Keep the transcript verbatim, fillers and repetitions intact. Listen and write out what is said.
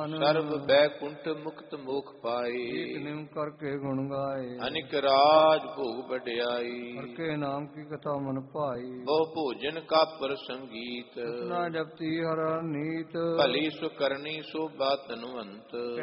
ਮਨ ਸਰਬ ਬੈਕੁੰਠ ਮੁਕਤ ਮੋਖ ਪਾਏ। ਏਕ ਨਿਮ ਕਰਕੇ ਗੁਣ ਗਾਏ ਅਨਿਕ ਰਾਜ ਭੋਗ ਵਡਿਆਈ। ਹਰ ਕੇ ਨਾਮ ਕੀ ਕਥਾ ਮਨ ਭਾਈ ਬਹੁ ਭੋਜਨ ਕਾ ਪਰ ਸੰਗੀਤ। ਸਤਨਾ ਜਪਤੀ ਹਰ ਨੀਤ ਭਲੀ ਸੁ ਕਰਨੀ ਸੋਭਾ ਤਨਵੰਤ।